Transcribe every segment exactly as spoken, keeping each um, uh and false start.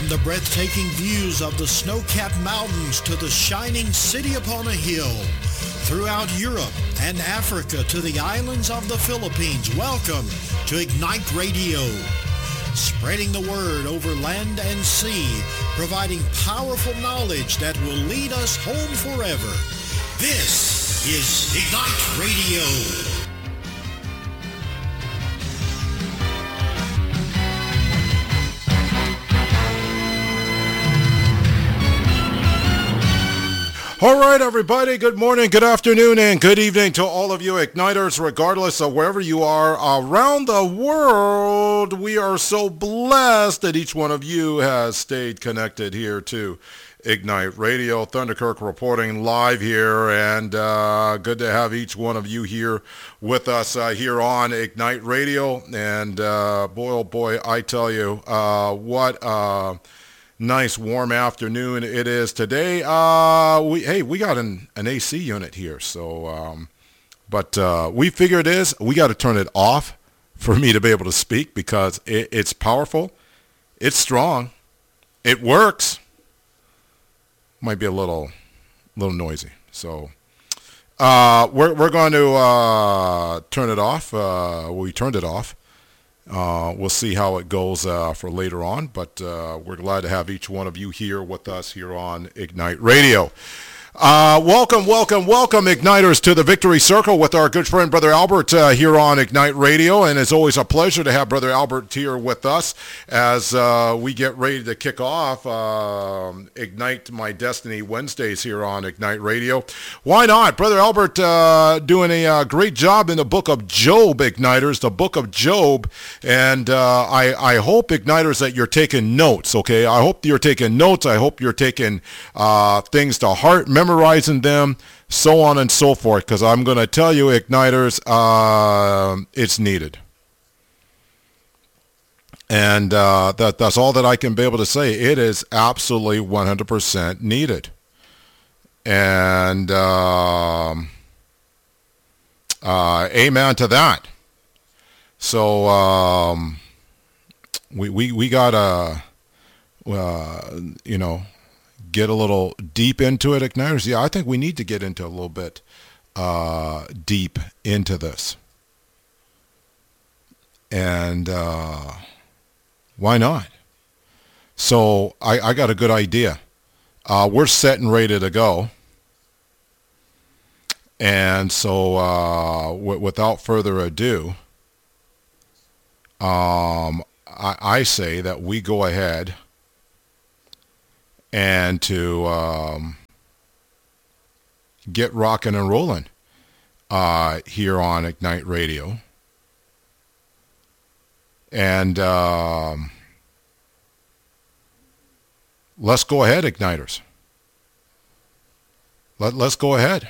From the breathtaking views of the snow-capped mountains to the shining city upon a hill, throughout Europe and Africa to the islands of the Philippines, welcome to Ignite Radio. Spreading the word over land and sea, providing powerful knowledge that will lead us home forever. This is Ignite Radio. All right, everybody, good morning, good afternoon, and good evening to all of you Igniters, regardless of wherever you are around the world. We are so blessed that each one of you has stayed connected here to Ignite Radio. Thunderkirk reporting live here, and uh, good to have each one of you here with us uh, here on Ignite Radio. And uh, boy, oh boy, I tell you, uh, what... Uh, nice warm afternoon it is today. Uh, we hey, we got an, an A C unit here, so um, but uh, we figure it is we got to turn it off for me to be able to speak because it, it's powerful, it's strong, it works. Might be a little little noisy, so uh, we're we're going to uh, turn it off. Uh, we turned it off. Uh, we'll see how it goes uh, for later on, but uh, we're glad to have each one of you here with us here on Ignite Radio. Uh, welcome, welcome, welcome, Igniters, to the Victory Circle with our good friend, Brother Albert, uh, here on Ignite Radio. And it's always a pleasure to have Brother Albert here with us as uh, we get ready to kick off uh, Ignite My Destiny Wednesdays here on Ignite Radio. Why not? Brother Albert uh, doing a uh, great job in the book of Job, Igniters, the book of Job. And uh, I, I hope, Igniters, that you're taking notes, okay? I hope you're taking notes. I hope you're taking uh, things to heart, memorizing them, so on and so forth, because I'm going to tell you, Igniters, uh, it's needed. And uh, that that's all that I can be able to say. It is absolutely one hundred percent needed. And um, uh, amen to that. So um, we, we, we got to, uh, you know, get a little deep into it, Igniters. Yeah, I think we need to get into a little bit uh, deep into this. And uh, why not? So I, I got a good idea. Uh, we're set and ready to go. And so uh, w- without further ado, um, I, I say that we go ahead and to um, get rocking and rolling uh, here on Ignite Radio. And um, let's go ahead, Igniters. Let, let's go ahead.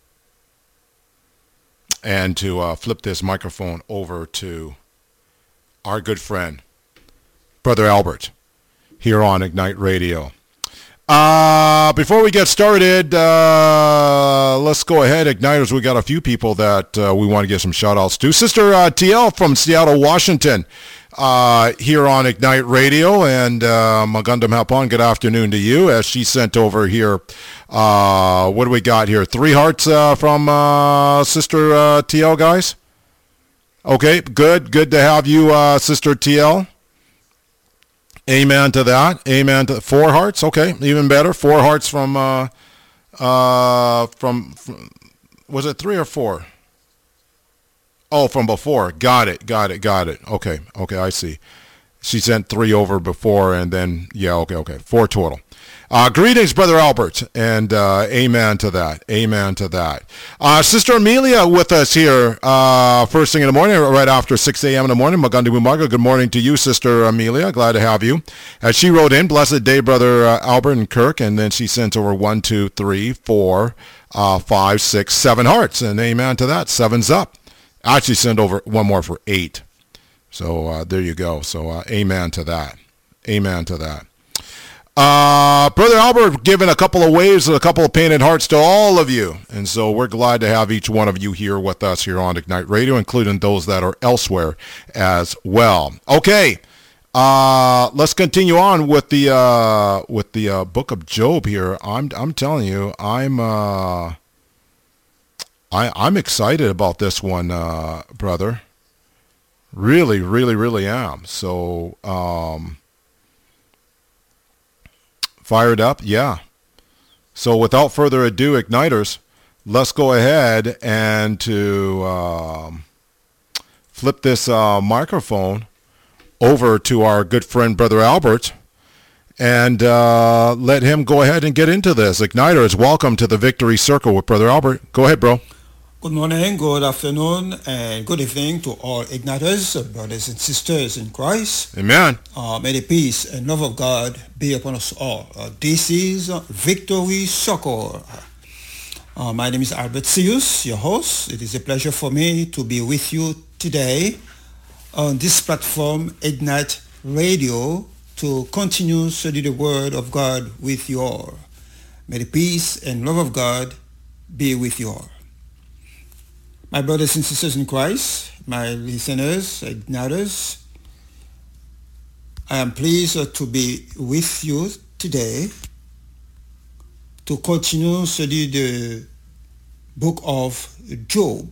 And to uh, flip this microphone over to our good friend, Brother Albert, here on Ignite Radio. Uh, before we get started, uh, let's go ahead, Igniters. We got a few people that uh, we want to give some shout outs to. Sister uh, T L from Seattle, Washington, uh, here on Ignite Radio. And uh, Magandam Hapon, good afternoon to you, as she sent over here. Uh, what do we got here? Three hearts uh, from uh, Sister uh, T L, guys? Okay, good. Good to have you, uh, Sister T L. Amen to that. Amen to four hearts. Okay, even better. Four hearts from, uh, uh, from, from, was it three or four? Oh, from before. Got it. Got it. Got it. Okay. Okay, I see. She sent three over before, and then yeah. Okay. Okay. Four total. Uh, greetings, Brother Albert, and uh, amen to that. Amen to that. Uh, Sister Amelia with us here uh, first thing in the morning, right after six a.m. in the morning. Magandi Bumaga, good morning to you, Sister Amelia. Glad to have you. As she wrote in, blessed day, Brother uh, Albert and Kirk, and then she sent over one, two, three, four, uh, five, six, seven hearts, and amen to that. Seven's up. Actually, send over one more for eight. So uh, there you go. So uh, amen to that. Amen to that. Uh, Brother Albert giving a couple of waves and a couple of painted hearts to all of you. And so we're glad to have each one of you here with us here on Ignite Radio, including those that are elsewhere as well. Okay. Uh, let's continue on with the uh, with the uh, book of Job here. I'm I'm telling you, I'm uh, I I'm excited about this one, uh, brother. Really, really, really am. So um, fired up, yeah. So without further ado, Igniters, let's go ahead and to um, flip this uh, microphone over to our good friend, Brother Albert, and uh, let him go ahead and get into this. Igniters, welcome to the Victory Circle with Brother Albert. Go ahead, bro. Good morning, good afternoon, and good evening to all Igniters, brothers and sisters in Christ. Amen. Uh, may the peace and love of God be upon us all. Uh, this is Victory Circle. Uh, my name is Albert Sius, your host. It is a pleasure for me to be with you today on this platform, Ignite Radio, to continue study the Word of God with you all. May the peace and love of God be with you all. My brothers and sisters in Christ, my listeners, Igniters, I am pleased to be with you today to continue study the book of Job.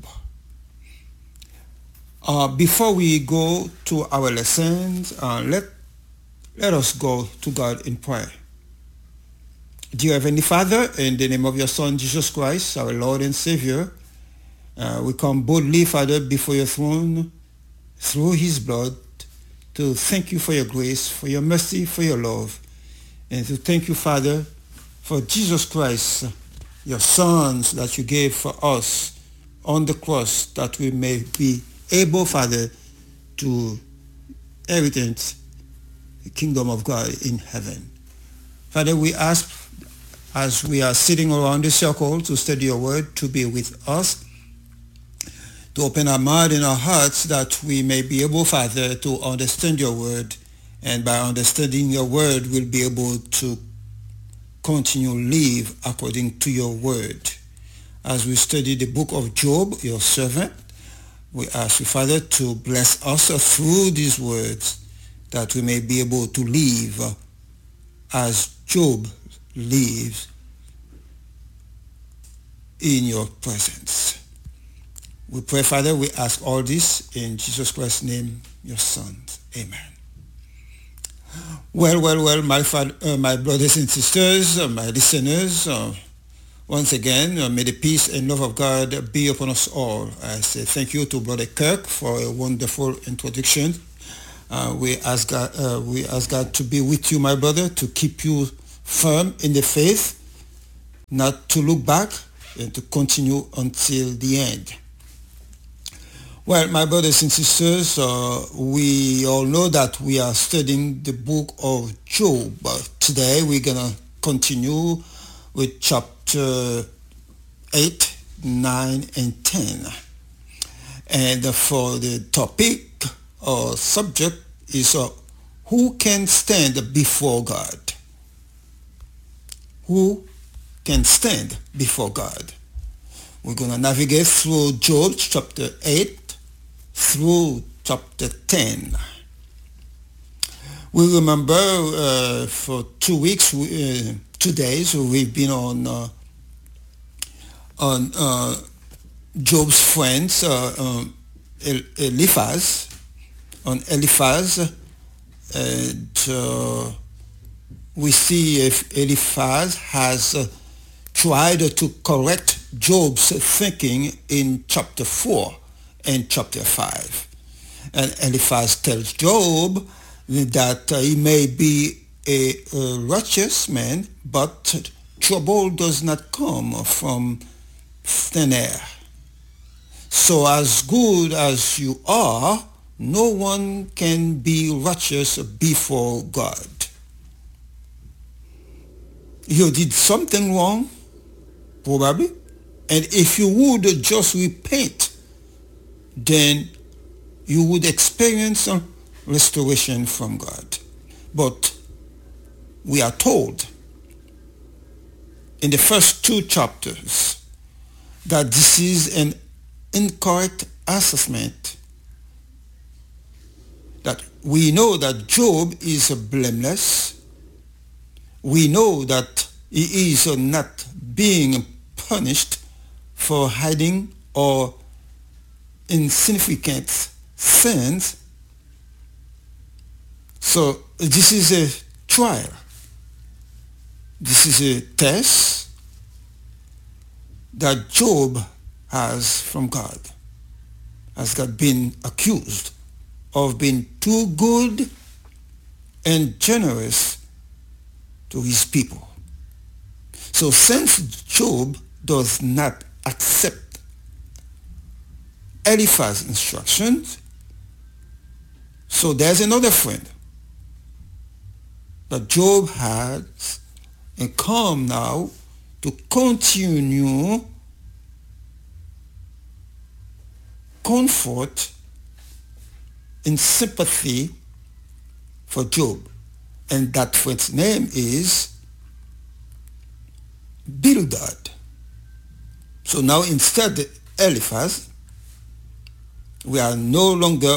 Uh, before we go to our lessons, uh, let, let us go to God in prayer. Dear Heavenly Father, in the name of your Son, Jesus Christ, our Lord and Savior, uh, we come boldly, Father, before your throne through his blood to thank you for your grace, for your mercy, for your love, and to thank you, Father, for Jesus Christ, your Son that you gave for us on the cross, that we may be able, Father, to inherit the kingdom of God in heaven. Father, we ask, as we are sitting around the circle to study your word, to be with us, to open our mind and our hearts that we may be able, Father, to understand your word, and by understanding your word, we'll be able to continue live according to your word. As we study the book of Job, your servant, we ask you, Father, to bless us through these words, that we may be able to live as Job lives in your presence. We pray, Father, we ask all this in Jesus Christ's name, your Son. Amen. Well, well, well, my, father, uh, my brothers and sisters, uh, my listeners, uh, once again, uh, may the peace and love of God be upon us all. I say thank you to Brother Kirk for a wonderful introduction. Uh, we ask God, uh, we ask God to be with you, my brother, to keep you firm in the faith, not to look back, and to continue until the end. Well, my brothers and sisters, uh, we all know that we are studying the book of Job. Uh, today we're going to continue with chapter eight, nine, and ten. And for the topic or subject is uh, who can stand before God? Who can stand before God? We're going to navigate through Job chapter eight through chapter ten. We remember uh, for two weeks, uh, two days, we've been on uh, on uh, Job's friends, uh, um, Eliphaz, on Eliphaz, and uh, we see if Eliphaz has uh, tried to correct Job's thinking in chapter four and chapter five. And Eliphaz tells Job that uh, he may be a, a righteous man, but trouble does not come from thin air. So as good as you are, no one can be righteous before God. You did something wrong, probably, and if you would just repent, then you would experience a restoration from God. But we are told in the first two chapters that this is an incorrect assessment, that we know that Job is blameless. We know that he is not being punished for hiding or insignificant sins. So this is a trial. This is a test that Job has from God. Has God been accused of being too good and generous to his people. So since Job does not accept Eliphaz's instructions, so there's another friend that Job has and come now to continue comfort and sympathy for Job. And that friend's name is Bildad. So now instead of Eliphaz, we are no longer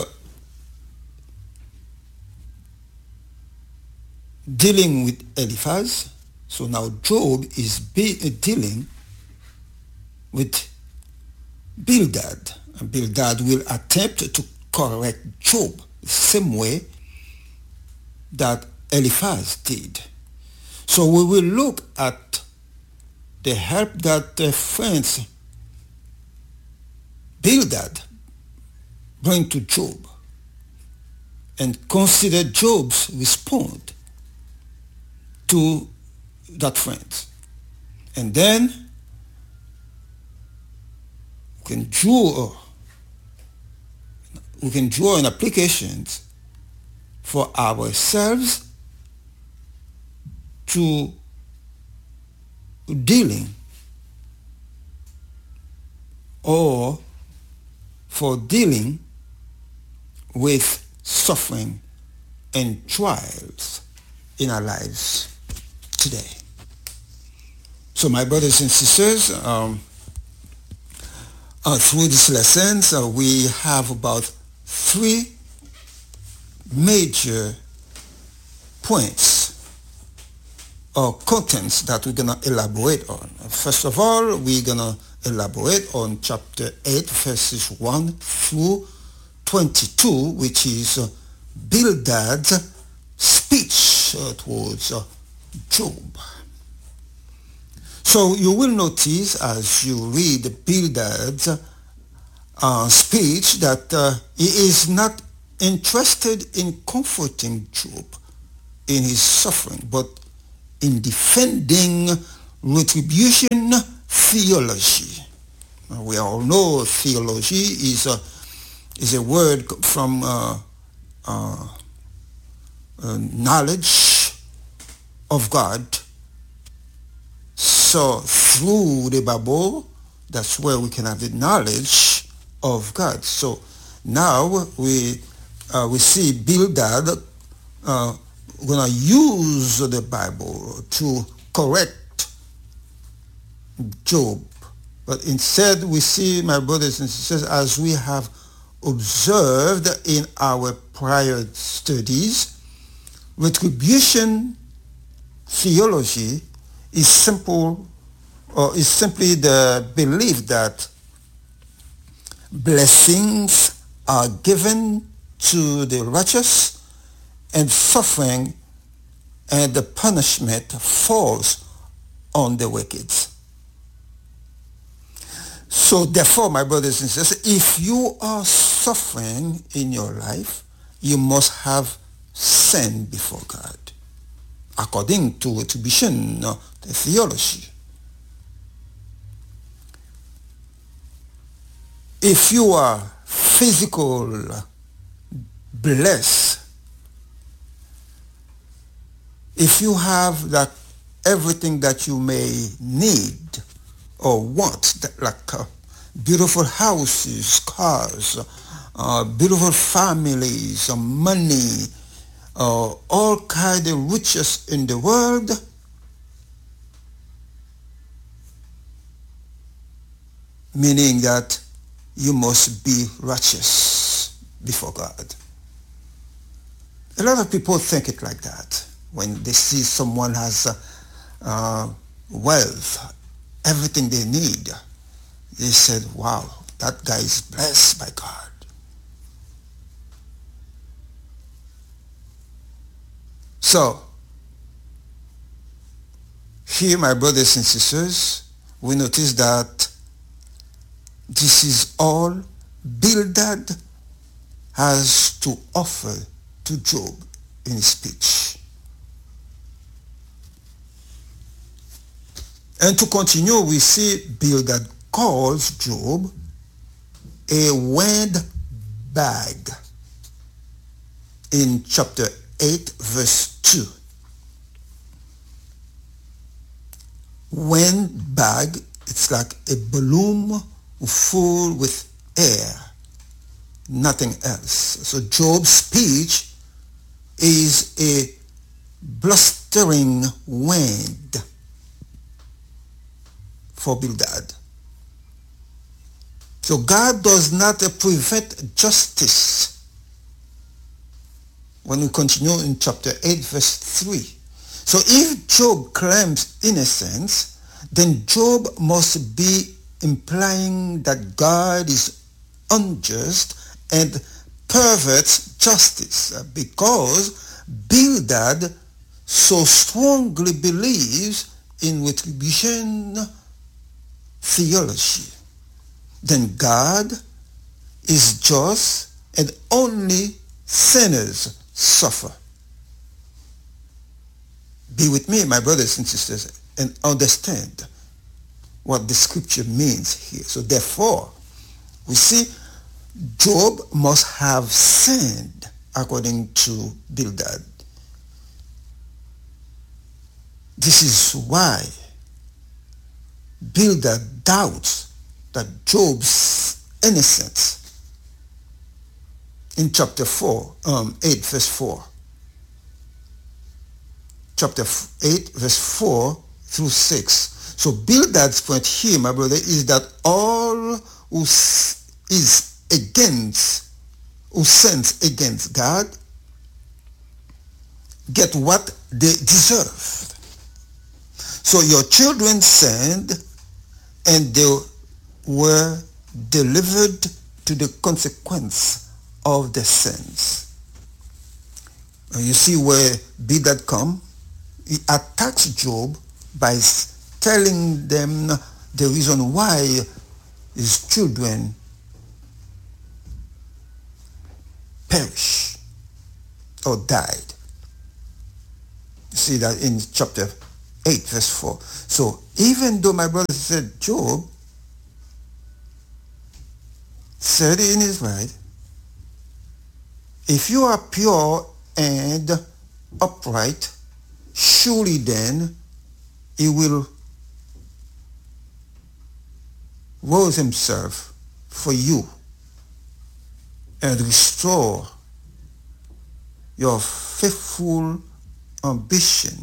dealing with Eliphaz. So now Job is be, uh, dealing with Bildad. And Bildad will attempt to correct Job the same way that Eliphaz did. So we will look at the help that the friends Bildad bring to Job and consider Job's response to that friend. And then we can draw we can draw an application for ourselves to dealing or for dealing with suffering and trials in our lives today. So my brothers and sisters, um, uh, through these lessons, uh, we have about three major points or contents that we're going to elaborate on. First of all, we're going to elaborate on chapter eight, verses one through twenty-two, which is uh, Bildad's speech uh, towards uh, Job. So you will notice as you read Bildad's uh, speech that uh, he is not interested in comforting Job in his suffering, but in defending retribution theology. Uh, we all know theology is a, is a word from uh, uh, uh, knowledge of God. So through the Bible, that's where we can have the knowledge of God. So now we uh, we see Bildad uh, going to use the Bible to correct Job. But instead we see, my brothers and sisters, as we have observed in our prior studies, retribution theology is simple, or is simply the belief that blessings are given to the righteous and suffering and the punishment falls on the wicked. So therefore, my brothers and sisters, if you are suffering in your life, you must have sinned before God, according to retribution, the theology. If you are physical blessed, if you have that everything that you may need or want, that, like uh, beautiful houses, cars, uh, beautiful families, uh, money, uh, all kind of riches in the world, meaning that you must be righteous before God. A lot of people think it like that when they see someone has uh, uh, wealth, everything they need. They said, wow, that guy is blessed by God. So, here, my brothers and sisters, we notice that this is all Bildad has to offer to Job in his speech. And to continue, we see Bildad calls Job a wind bag in chapter eight, verse two. Wind bag, it's like a balloon full with air, nothing else. So Job's speech is a blustering wind for Bildad. So God does not prevent justice. When we continue in chapter eight, verse three. So if Job claims innocence, then Job must be implying that God is unjust and perverts justice, because Bildad so strongly believes in retribution theology. Then God is just and only sinners suffer. Be with me, my brothers and sisters, and understand what the scripture means here. So therefore, we see Job must have sinned according to Bildad. This is why Bildad doubts that Job's innocence in chapter four, um, eight, verse four. Chapter eight, verse four through six. So Bildad's point here, my brother, is that all who is against, who sins against God, get what they deserve. So your children sinned and they were delivered to the consequence of their sins. And you see where Bildad come? He attacks Job by telling them the reason why his children perished or died. You see that in chapter eight, verse four. So even though my brother said Job said in his right, if you are pure and upright, surely then he will rose himself for you and restore your faithful ambition.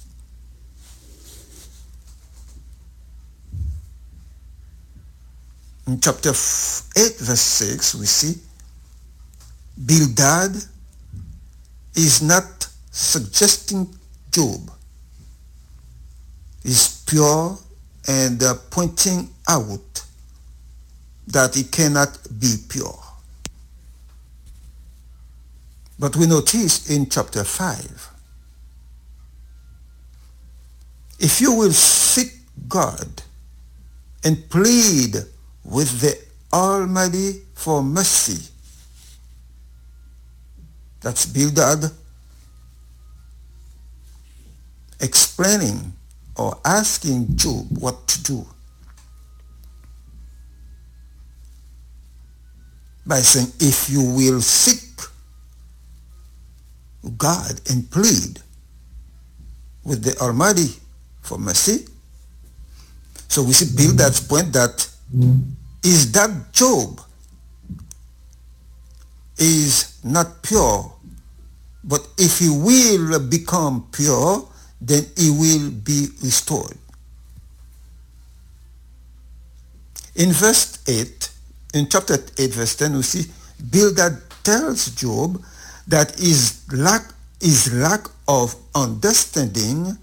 In chapter eight, verse six, we see Bildad is not suggesting Job is pure and uh, pointing out that he cannot be pure. But we notice in chapter five, if you will seek God and plead with the Almighty for mercy, that's Bildad explaining or asking Job what to do by saying, if you will seek God and plead with the Almighty for mercy. So we see Bildad's point that is that Job is not pure, but if he will become pure, then he will be restored. In verse eight, in chapter eight, verse ten, we see Bildad tells Job that his lack, his lack of understanding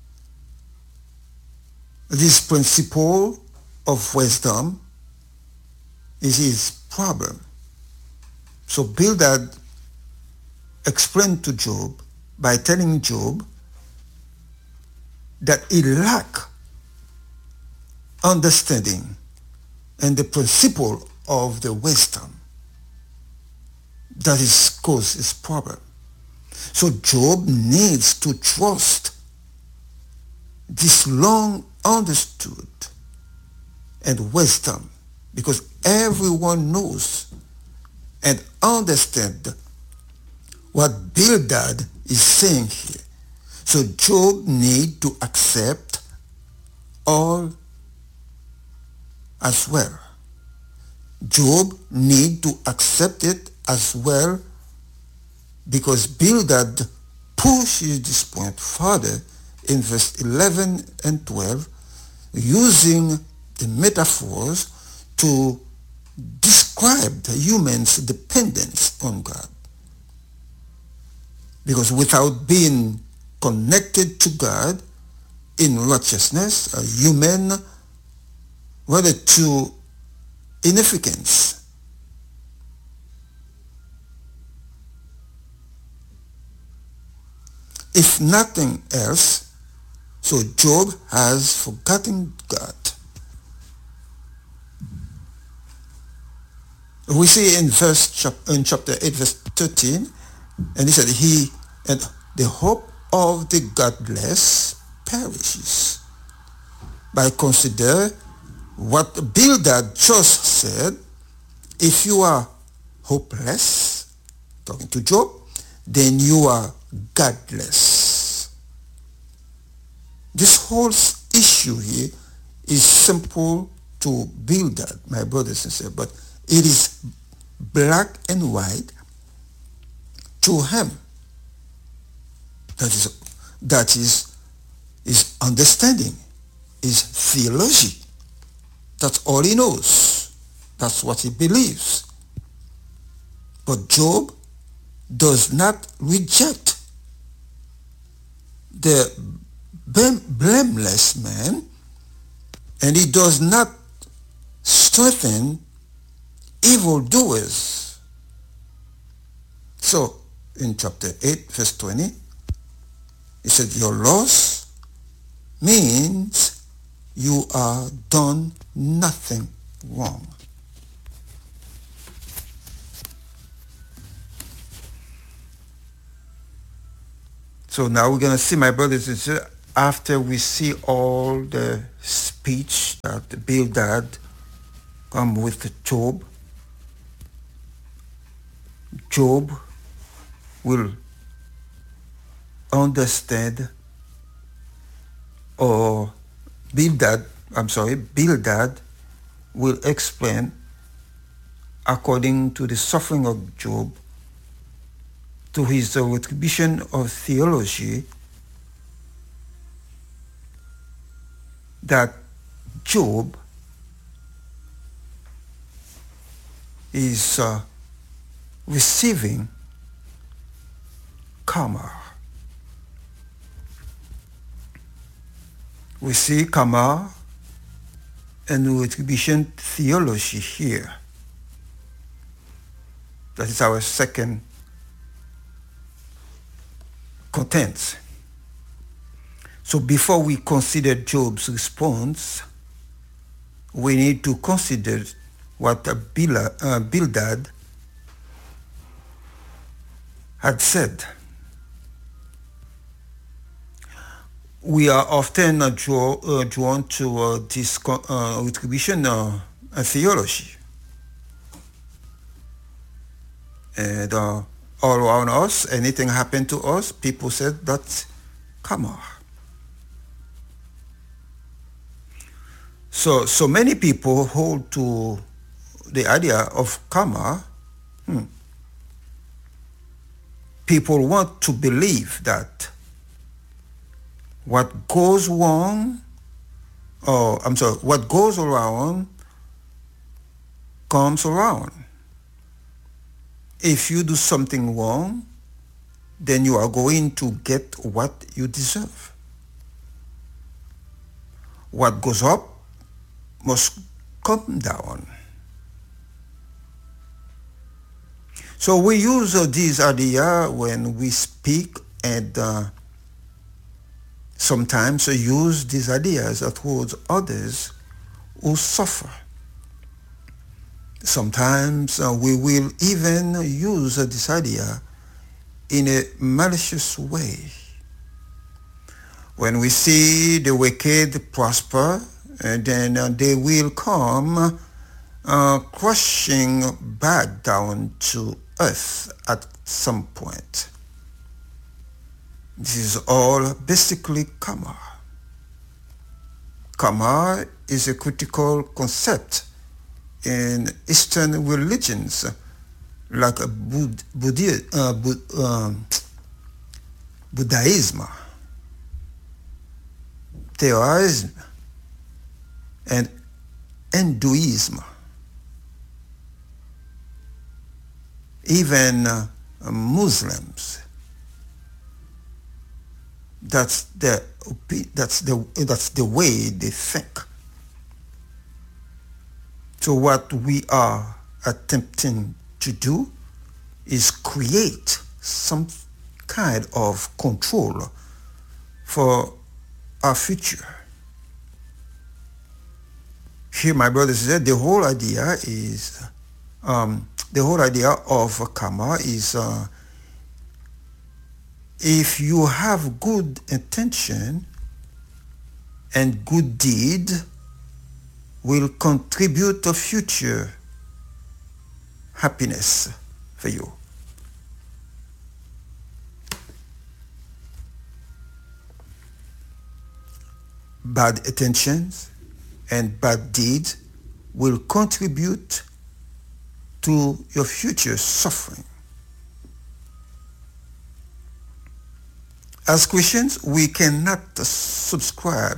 this principle of wisdom is his problem. So Bildad explained to Job by telling Job that he lacked understanding and the principle of the wisdom that is caused his problem. So Job needs to trust this long understood and wisdom, because everyone knows and understands what Bildad is saying here. So Job needs to accept all as well. Job needs to accept it as well, because Bildad pushes this point further in verse eleven and twelve, using the metaphors to describe the human's dependence on God. Because without being connected to God in righteousness, a human whether to insignificance. If nothing else, so Job has forgotten God. We see in verse chap- in chapter eight, verse thirteen, and he said, he and the hope of the godless perishes. By consider what Bildad just said, if you are hopeless, talking to Job, then you are godless. This whole issue here is simple to Bildad, my brothers and sisters, but it is black and white to him. That is, that is his understanding, his theology. That's all he knows. That's what he believes. But Job does not reject the blameless man, and he does not strengthen evildoers. So, in chapter eight, verse twenty, he said, your loss means you are done nothing wrong. So now we're going to see, my brothers and sisters, after we see all the speech that Bildad come with Job, Job will understand, or Bildad, I'm sorry, Bildad will explain, according to the suffering of Job, to his retribution of theology, that Job is uh, receiving karma. We see karma and retribution theology here. That is our second content. So before we consider Job's response, we need to consider what Bildad had said. We are often uh, draw, uh, drawn to uh, this uh, retribution uh, theology. And uh, all around us, anything happened to us, people said that's karma. So, so many people hold to the idea of karma. Hmm. People want to believe that what goes wrong, or I'm sorry, what goes around comes around. If you do something wrong, then you are going to get what you deserve. What goes up must come down. So we use uh, this idea when we speak, and uh, sometimes uh, use these ideas towards others who suffer. Sometimes uh, we will even use uh, this idea in a malicious way. When we see the wicked prosper, and then uh, they will come uh, crushing back down to earth at some point. This is all basically karma. Karma is a critical concept in Eastern religions like Bud- Buddhi- uh, Bud- um, Buddhism, Taoism, and Hinduism. Even uh, Muslims. That's the that's the that's the way they think. So what we are attempting to do is create some kind of control for our future. Here, my brothers and sisters, the whole idea is um, the whole idea of karma is uh, if you have good intention and good deed will contribute to future happiness for you. Bad intentions and bad deeds will contribute to your future suffering. As Christians, we cannot subscribe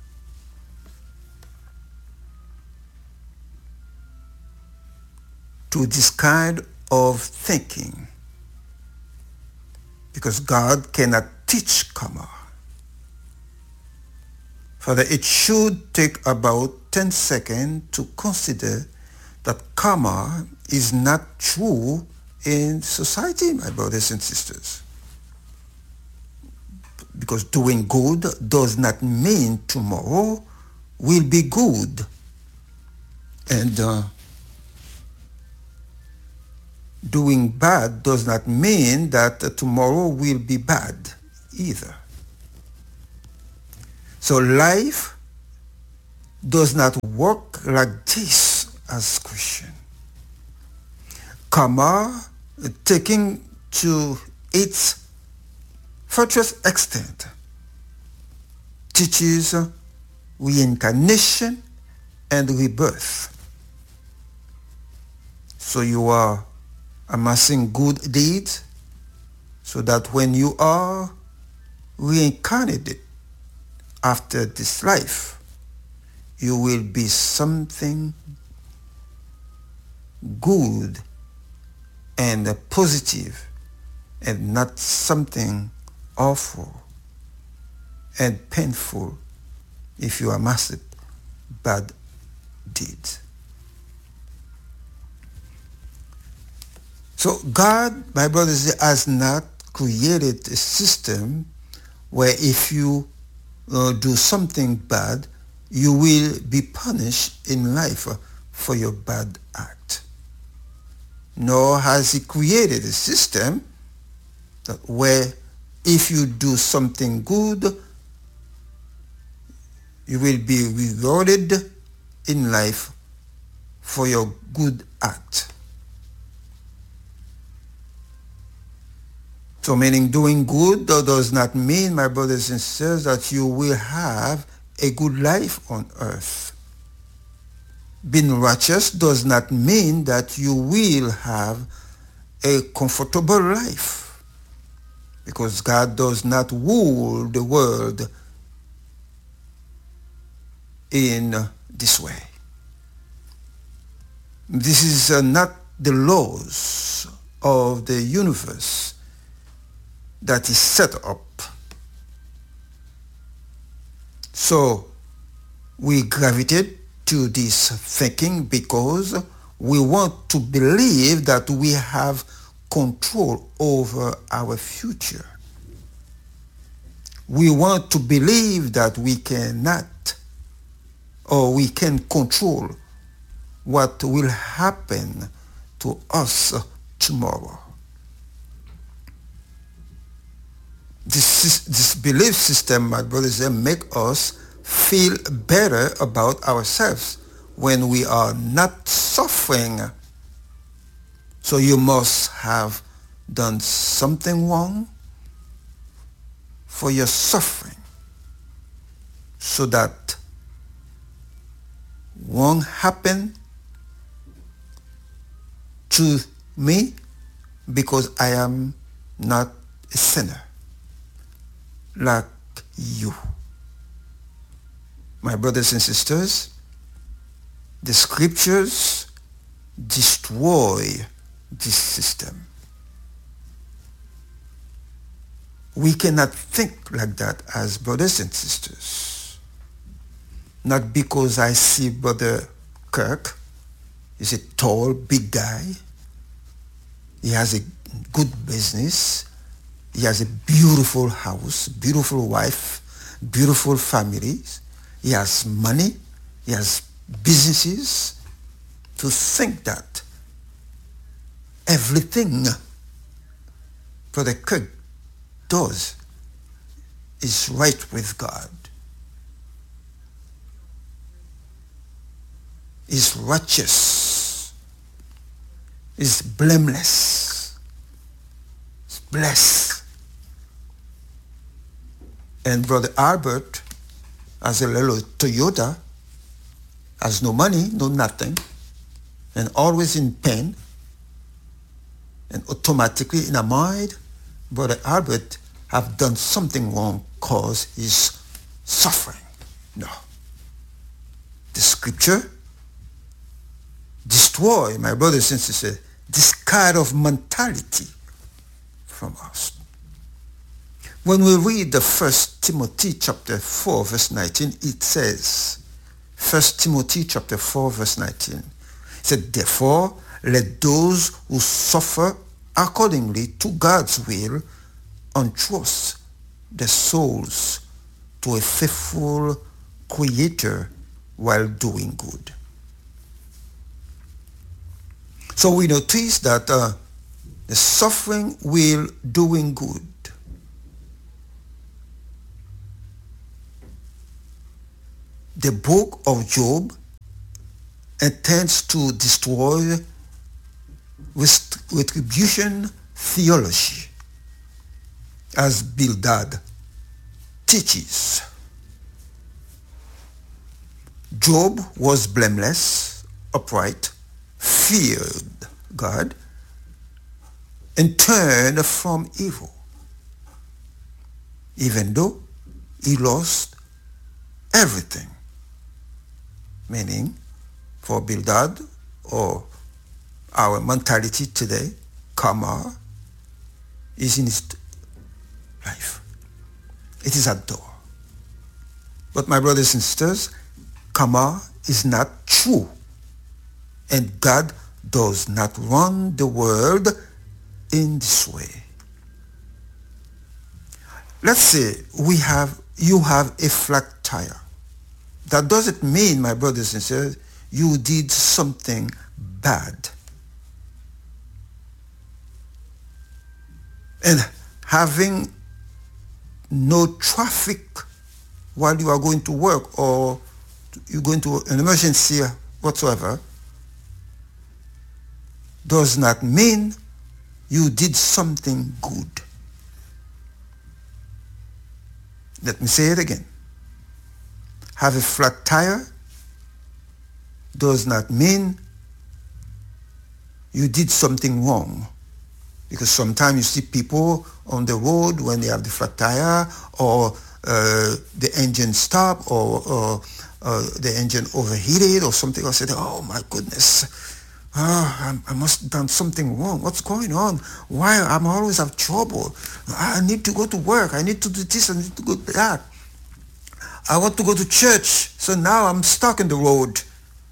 to this kind of thinking because God cannot teach karma. Further, it should take about ten seconds to consider that karma is not true in society, my brothers and sisters. Because doing good does not mean tomorrow will be good. And uh, doing bad does not mean that uh, tomorrow will be bad either. So life does not work like this as Christian. Karma, taking to its furthest extent, teaches reincarnation and rebirth. So you are amassing good deeds so that when you are reincarnated after this life, you will be something good and positive and not something awful and painful if you amassed bad deeds. So God, my brothers, has not created a system where if you uh, do something bad, you will be punished in life for your bad act. Nor has he created a system that where if you do something good, you will be rewarded in life for your good act. So meaning doing good does not mean, my brothers and sisters, that you will have a good life on earth. Being righteous does not mean that you will have a comfortable life, because God does not rule the world in this way. This is uh, not the laws of the universe that is set up. So we gravitate to this thinking because we want to believe that we have control over our future. We want to believe that we cannot or we can control what will happen to us tomorrow. This, this belief system, my brothers, make us feel better about ourselves when we are not suffering. So you must have done something wrong for your suffering, so that won't happen to me because I am not a sinner like you. My brothers and sisters, the scriptures destroy this system. We cannot think like that as brothers and sisters. Not because I see Brother Kirk. He's a tall, big guy. He has a good business. He has a beautiful house, beautiful wife, beautiful families. He has money. He has businesses. To think that everything Brother Kirk does is right with God, is righteous, is blameless, is blessed. And Brother Albert has a little Toyota, has no money, no nothing, and always in pain, and automatically in a mind, Brother Albert have done something wrong cause he's suffering. No. The scripture destroy, my brothers and sisters, this kind of mentality from us. When we read the First Timothy chapter four, verse nineteen, it says, First Timothy chapter four, verse nineteen, it said, therefore, let those who suffer accordingly to God's will entrust their souls to a faithful Creator while doing good. So we notice that uh, the suffering while doing good. The book of Job intends to destroy retribution theology, as Bildad teaches. Job was blameless, upright, feared God, and turned from evil, even though he lost everything. Meaning, for Bildad, or our mentality today, karma is in his life. It is at door. But my brothers and sisters, karma is not true. And God does not run the world in this way. Let's say we have, you have a flat tire. That doesn't mean, my brothers and sisters, you did something bad. And having no traffic while you are going to work or you're going to an emergency whatsoever does not mean you did something good. Let me say it again. Have a flat tire does not mean you did something wrong. Because sometimes you see people on the road when they have the flat tire, or uh, the engine stopped, or, or uh, the engine overheated or something. I said, oh my goodness, ah, I, I must have done something wrong. What's going on? Why I'm always have trouble? I need to go to work. I need to do this. I need to go to that. I want to go to church, so now I'm stuck in the road.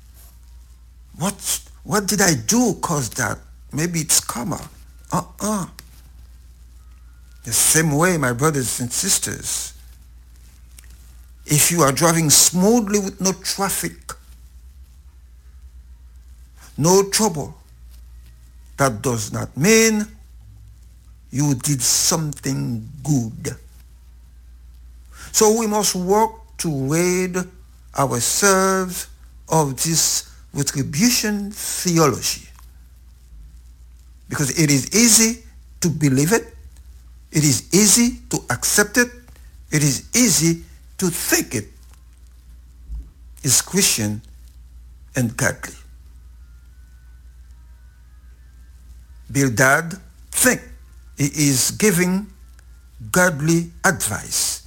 What, what did I do cause that? Maybe it's karma. Uh-uh. The same way, my brothers and sisters, if you are driving smoothly with no traffic, no trouble, that does not mean you did something good. So we must work to rid ourselves of this retribution theology, because it is easy to believe it, it is easy to accept it, it is easy to think it is Christian and godly. Bildad think he is giving godly advice,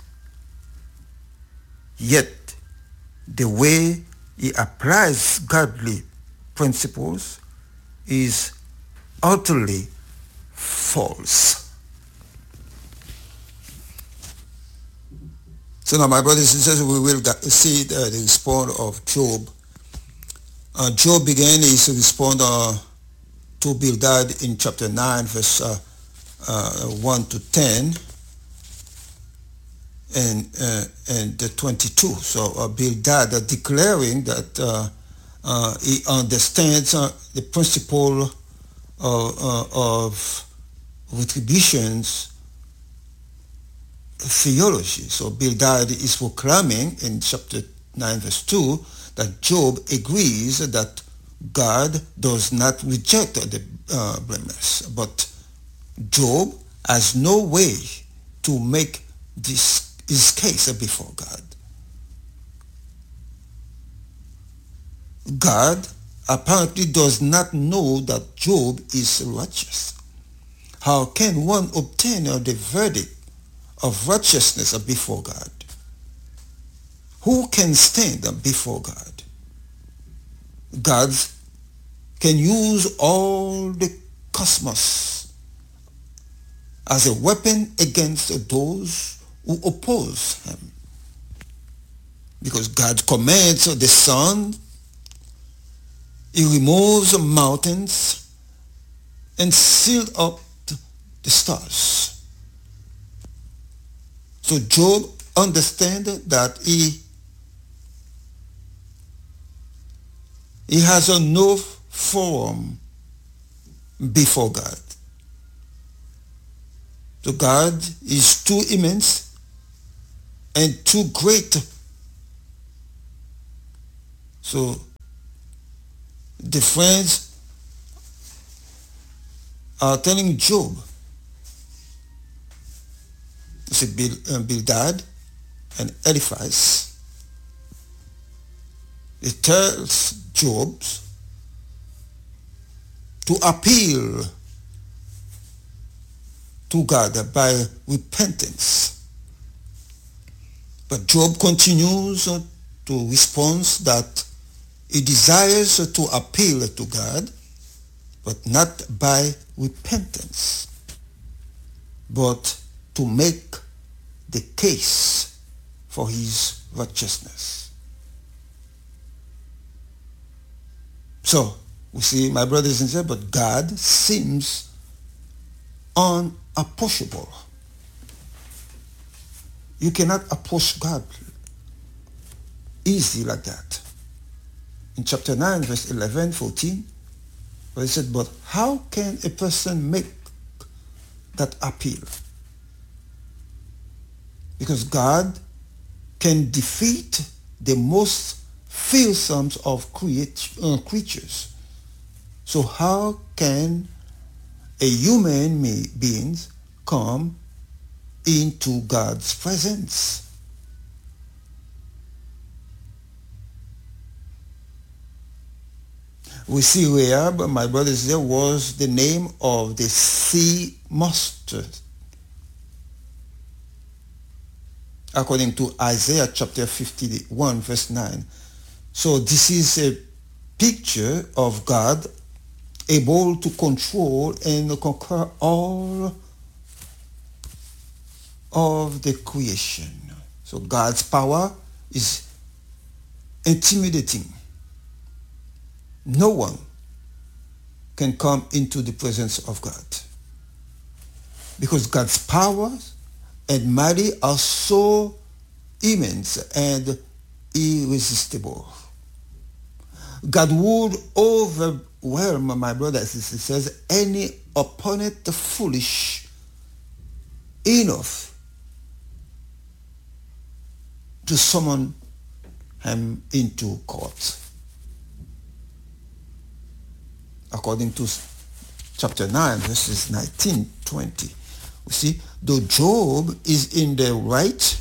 yet the way he applies godly principles is utterly false. So now, my brothers and sisters, we will see the, the response of Job. Uh, Job began his response uh, to Bildad in chapter nine, verse uh, uh, one to ten, and uh, and the twenty-two. So uh, Bildad uh, declaring that uh, uh, he understands uh, the principle of, uh, of retributions theology. So Bildad is proclaiming in chapter nine, verse two, that Job agrees that God does not reject the uh, blameless, but Job has no way to make this his case before God. God apparently does not know that Job is righteous. How can one obtain the verdict of righteousness before God? Who can stand before God? God can use all the cosmos as a weapon against those who oppose him, because God commands the sun, he removes mountains and sealed up the stars. So Job understands that he he has a no forum before God. So God is too immense and too great. So the friends are telling Job, Bildad and Eliphaz, it tells Job to appeal to God by repentance. But Job continues to respond that he desires to appeal to God, but not by repentance, but to make the case for his righteousness. So, we see, my brothers and sisters, but God seems unapproachable. You cannot approach God easy like that. In chapter nine, verse eleven, fourteen, where it said, but how can a person make that appeal? Because God can defeat the most fearsome of create, uh, creatures. So how can a human being come into God's presence? We see Rahab, my brothers, there was the name of the sea monster, according to Isaiah chapter fifty-one, verse nine. So this is a picture of God able to control and conquer all of the creation. So God's power is intimidating. No one can come into the presence of God, because God's powers and mighty are so immense and irresistible. God would overwhelm, my brothers and sisters, any opponent foolish enough to summon him into court. According to chapter nine, verses nineteen, twenty. You see, though Job is in the right,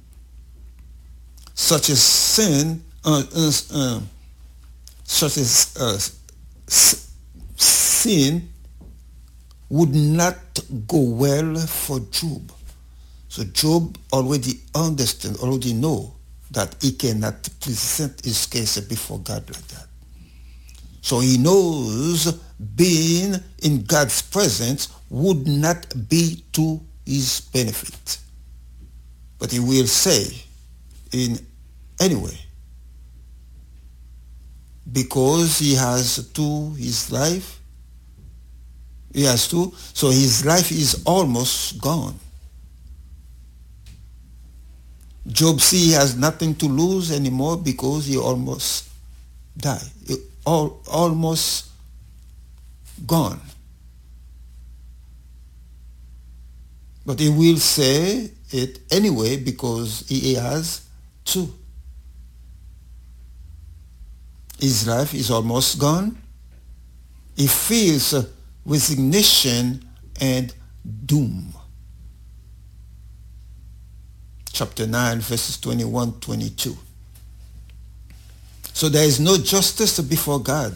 such as sin, uh, uh, uh, such as uh, s- sin would not go well for Job. So Job already understands, already know that he cannot present his case before God like that. So he knows being in God's presence would not be to his benefit. But he will say, in any way, because he has to his life, he has to, so his life is almost gone. Job see he has nothing to lose anymore because he almost died. He all, almost gone. But he will say it anyway because he has to. His life is almost gone. He feels resignation and doom. Chapter nine, verses twenty-one to twenty-two. So there is no justice before God.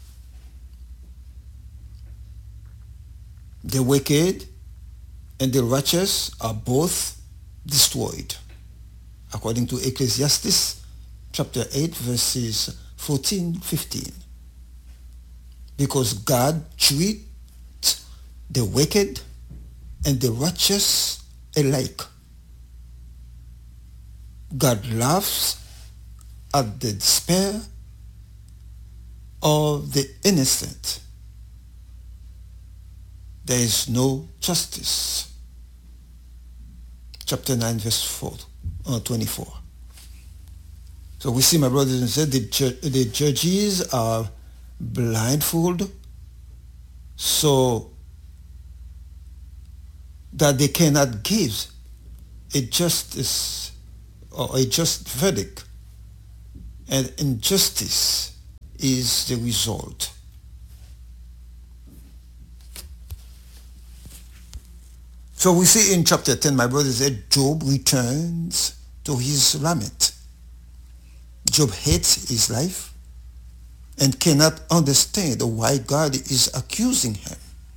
The wicked and the righteous are both destroyed, according to Ecclesiastes chapter eight, verses fourteen, fifteen. Because God treats the wicked and the righteous alike. God laughs at the despair of the innocent. There is no justice. Chapter nine, verse four, uh, twenty-four. So we see, my brothers and sisters, the, ju- the judges are blindfolded so that they cannot give a justice or a just verdict, and injustice is the result. So we see in chapter ten, my brothers, that Job returns to his lament. Job hates his life and cannot understand why God is accusing him.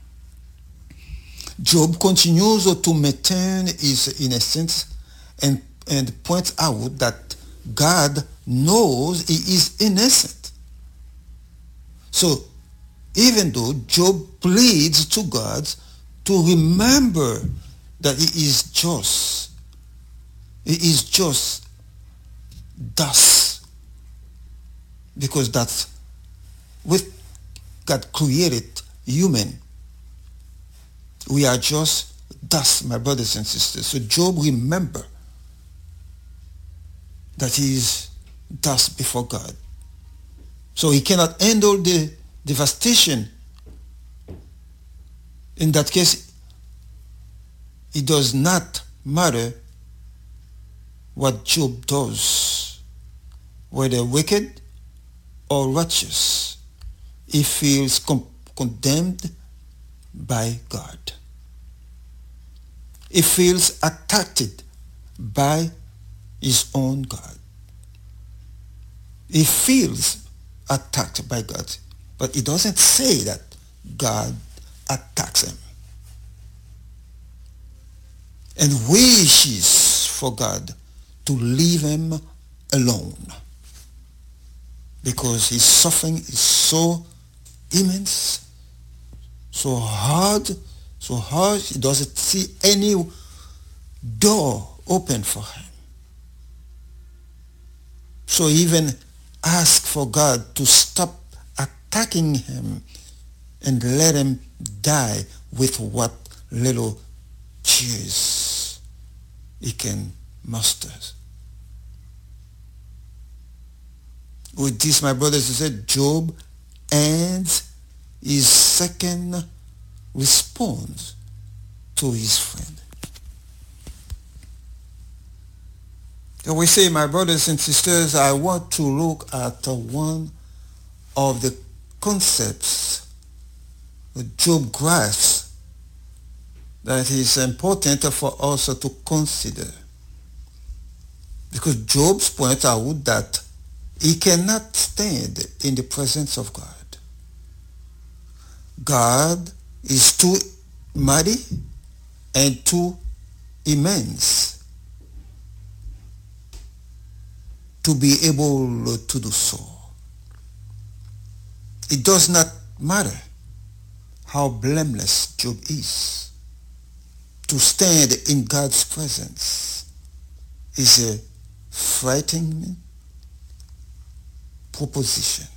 Job continues to maintain his innocence and, and points out that God knows he is innocent. So even though Job pleads to God to remember that he is just, he is just thus, because that's with God created human. We are just dust, my brothers and sisters. So Job remember that he is dust before God. So he cannot handle the devastation. In that case, it does not matter what Job does, whether wicked or righteous. He feels com- condemned by God. He feels attacked by his own God. He feels attacked by God, but he doesn't say that God attacks him, and wishes for God to leave him alone, because his suffering is so immense, so hard, so hard he doesn't see any door open for him. So he even asked for God to stop attacking him and let him die with what little tears he can muster. With this, my brothers and sisters, Job ends his second response to his friend. So we say, my brothers and sisters, I want to look at one of the concepts that Job grasps that is important for us to consider. Because Job points out that he cannot stand in the presence of God. God is too mighty and too immense to be able to do so. It does not matter how blameless Job is. To stand in God's presence is a frightening proposition.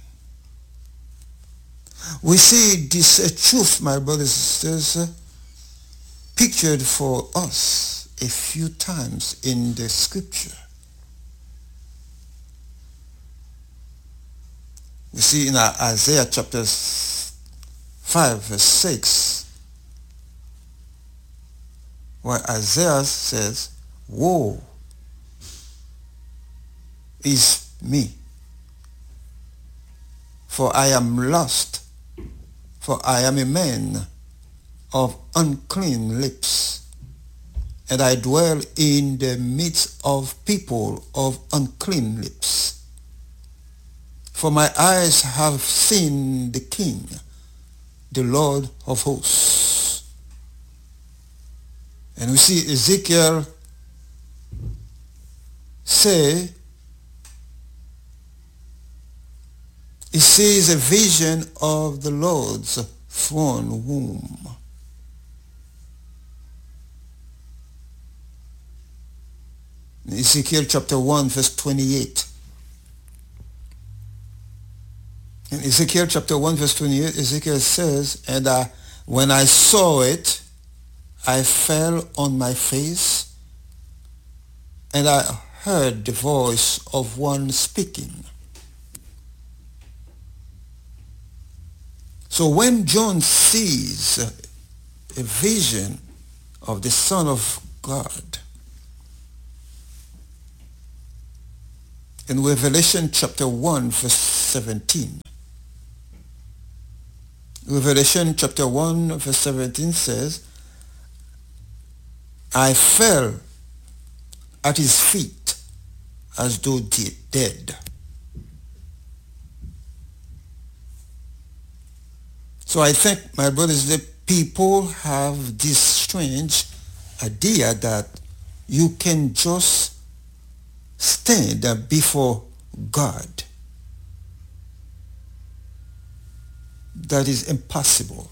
We see this uh, truth, my brothers and sisters, uh, pictured for us a few times in the scripture. We see in Isaiah chapter five, verse six, where Isaiah says, "Woe is me, for I am lost, for I am a man of unclean lips, and I dwell in the midst of people of unclean lips. For my eyes have seen the King, the Lord of hosts." And we see Ezekiel say, he sees a vision of the Lord's throne room. In Ezekiel chapter one, verse twenty-eight. In Ezekiel chapter one, verse twenty-eight, Ezekiel says, "And I, when I saw it, I fell on my face, and I heard the voice of one speaking." So when John sees a vision of the Son of God, in Revelation chapter one, verse seventeen, Revelation chapter one, verse seventeen says, "I fell at his feet as though dead." So I think, my brothers, the people have this strange idea that you can just stand before God. That is impossible.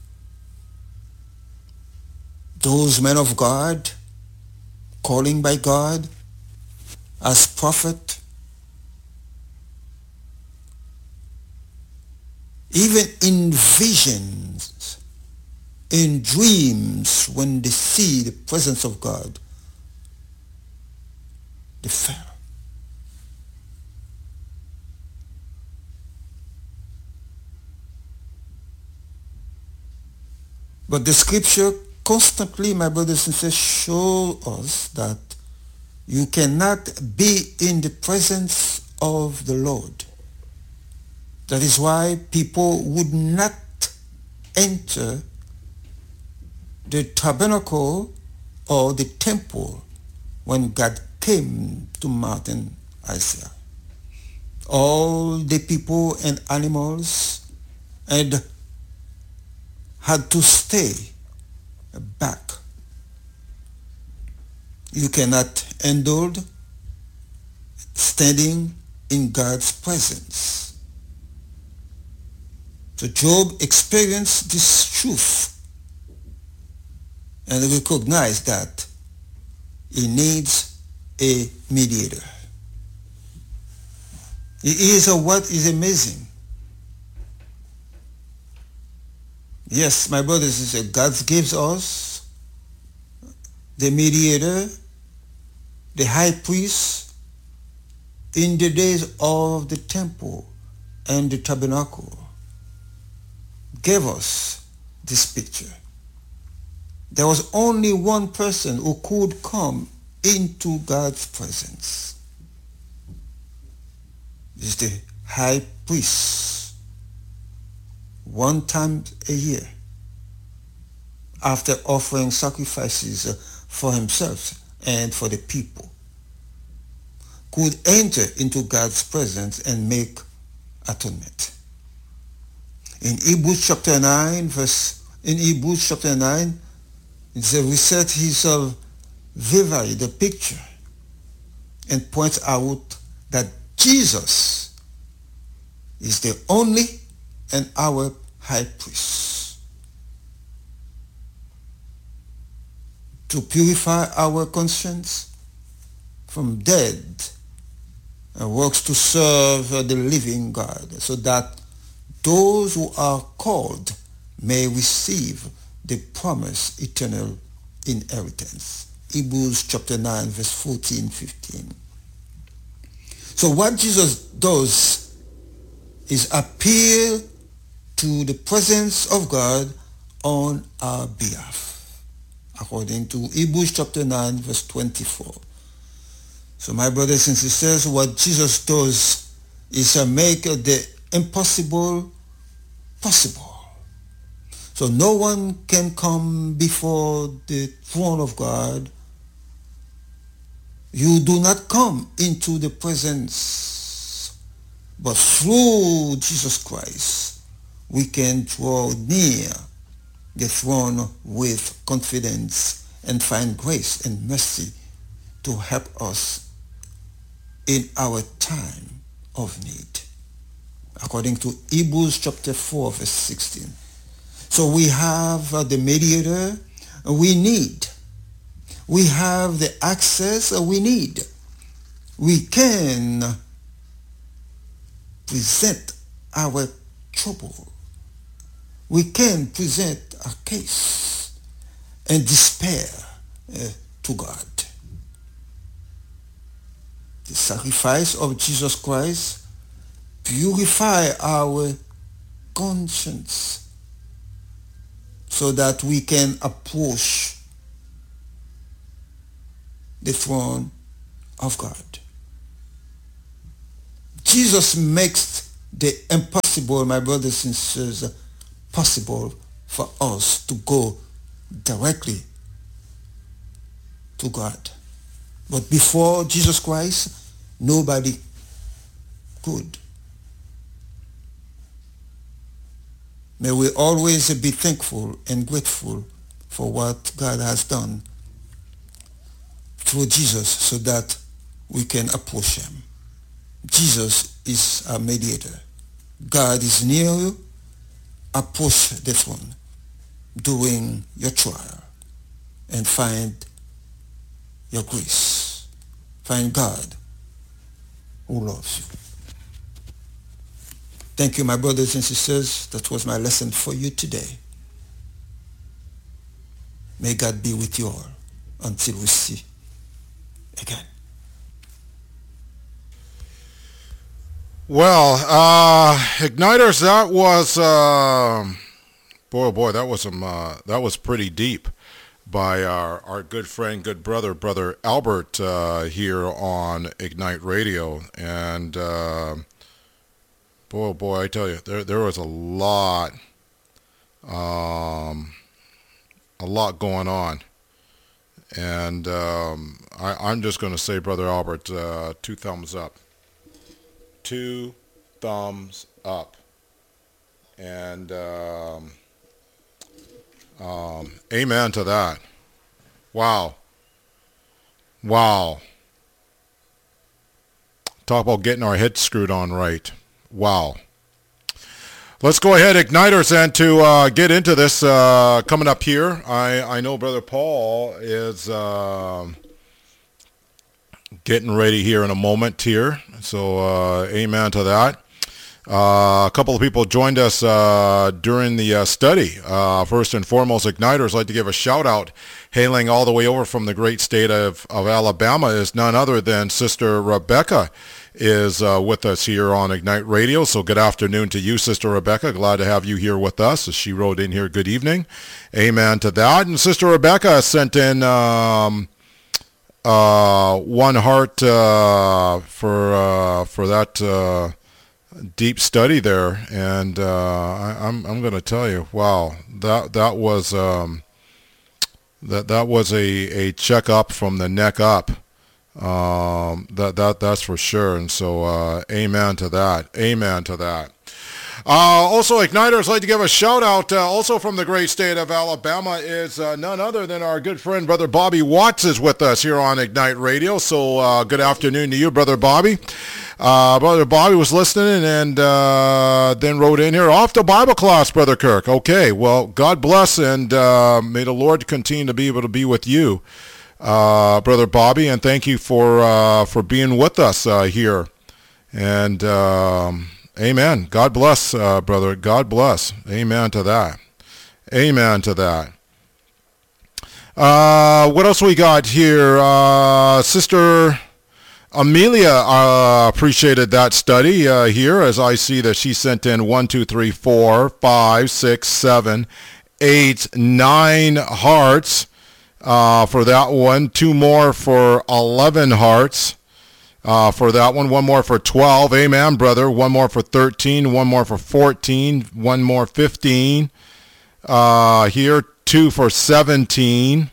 Those men of God, calling by God as prophet, even in visions, in dreams, when they see the presence of God, they fell. But the scripture constantly, my brothers and sisters, show us that you cannot be in the presence of the Lord. That is why people would not enter the tabernacle or the temple when God came to Mountain Isaiah. All the people and animals and had to stay back. You cannot endure standing in God's presence. So Job experienced this truth and recognize that he needs a mediator. It is what is amazing. Yes, my brothers and sisters, God gives us the mediator, the high priest, in the days of the temple and the tabernacle. Gave us this picture. There was only one person who could come into God's presence. It's the high priest. One time a year, after offering sacrifices for himself and for the people, could enter into God's presence and make atonement. In Hebrews chapter nine, verse in Hebrews chapter nine, it says we set his of vivai, the picture, and points out that Jesus is the only and our high priest to purify our conscience from dead and works to serve the living God, so that those who are called may receive the promised eternal inheritance. Hebrews chapter nine, verse fourteen, fifteen. So what Jesus does is appeal to the presence of God on our behalf, according to Hebrews chapter nine, verse twenty-four. So my brothers and sisters, what Jesus does is uh, make the impossible possible. So no one can come before the throne of God. You do not come into the presence, but through Jesus Christ, we can draw near the throne with confidence and find grace and mercy to help us in our time of need, according to Hebrews chapter four, verse sixteen. So we have uh, the mediator we need. We have the access we need. We can present our trouble. We can present a case and despair uh, to God. The sacrifice of Jesus Christ purify our conscience so that we can approach the throne of God. Jesus makes the impossible, my brothers and sisters, possible for us to go directly to God. But before Jesus Christ, nobody could. May we always be thankful and grateful for what God has done through Jesus so that we can approach him. Jesus is our mediator. God is near you. Approach the throne during your trial and find your grace. Find God who loves you. Thank you, my brothers and sisters. That was my lesson for you today. May God be with you all until we see again. Well, uh, Igniters, that was, uh, boy, oh boy, that was some, uh, that was pretty deep by our, our good friend, good brother, Brother Albert, uh, here on Ignite Radio. And, uh, boy, oh boy, I tell you, there, there was a lot, um, a lot going on. And, um, I, I'm just going to say, Brother Albert, uh, two thumbs up. Two thumbs up. And um, um, amen to that. Wow. Wow. Talk about getting our heads screwed on right. Wow. Let's go ahead, Igniters, and to uh, get into this uh, coming up here. I, I know Brother Paul is uh, getting ready here in a moment here. So uh, amen to that. Uh, a couple of people joined us uh, during the uh, study. Uh, first and foremost, Igniters, I'd like to give a shout out. Hailing all the way over from the great state of, of Alabama is none other than Sister Rebecca is uh, with us here on Ignite Radio. So good afternoon to you, Sister Rebecca. Glad to have you here with us. As she wrote in here, good evening. Amen to that. And Sister Rebecca sent in um, uh, one heart uh, for uh, for that uh, deep study there. And uh, I, I'm I'm going to tell you, wow, that that was um, that that was a a checkup from the neck up. Um, that that that's for sure. And so, uh, amen to that. Amen to that. Uh, also, Igniters, I'd like to give a shout out. Uh, also from the great state of Alabama is uh, none other than our good friend Brother Bobby Watts is with us here on Ignite Radio. So, uh, good afternoon to you, Brother Bobby. Uh, Brother Bobby was listening and uh, then wrote in here, off to Bible class, Brother Kirk. Okay, well, God bless, and uh, may the Lord continue to be able to be with you. Uh, Brother Bobby, and thank you for uh, for being with us uh, here. And um, amen. God bless, uh, brother. God bless. Amen to that. Amen to that. Uh, what else we got here? Uh, Sister Amelia uh, appreciated that study uh, here, as I see that she sent in one, two, three, four, five, six, seven, eight, nine hearts. Uh, for that one, two more for eleven hearts uh, for that one, one more for twelve, amen, brother, one more for thirteen, one more for fourteen, one more fifteen, uh, here, two for seventeen,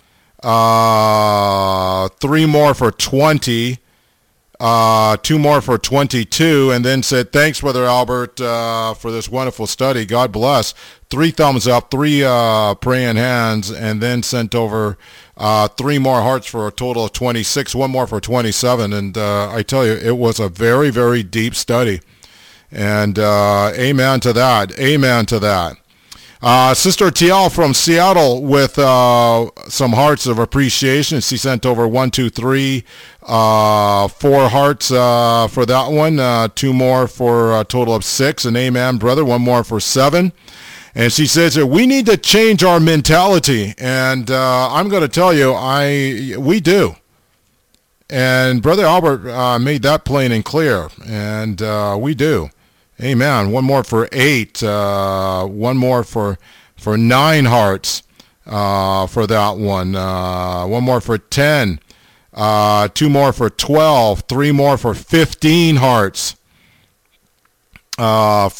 uh, three more for twenty, uh, two more for twenty-two, and then said, thanks, Brother Albert, uh, for this wonderful study, God bless. Three thumbs up, three uh, praying hands, and then sent over uh, three more hearts for a total of twenty-six, one more for twenty-seven. And uh, I tell you, it was a very, very deep study. And uh, amen to that. Amen to that. Uh, Sister T L from Seattle with uh, some hearts of appreciation. She sent over one, two, three, uh, four hearts uh, for that one. Uh, two more for a total of six. And amen, brother. One more for seven. And she says that we need to change our mentality, and uh, I'm going to tell you, I we do. And Brother Albert uh, made that plain and clear, and uh, we do. Amen. One more for eight. Uh, one more for for nine hearts uh, for that one. Uh, one more for ten. Uh, two more for twelve. Three more for fifteen hearts. Uh,